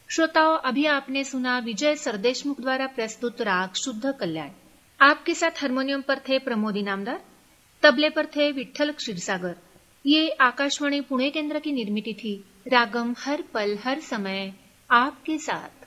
श्रोताओं, अभी आपने सुना विजय सरदेशमुख द्वारा प्रस्तुत राग शुद्ध कल्याण। आपके साथ हारमोनियम पर थे प्रमोद इनामदार, तबले पर थे विट्ठल क्षीरसागर। ये आकाशवाणी पुणे केंद्र की निर्मित थी। रागम हर पल हर समय आपके साथ।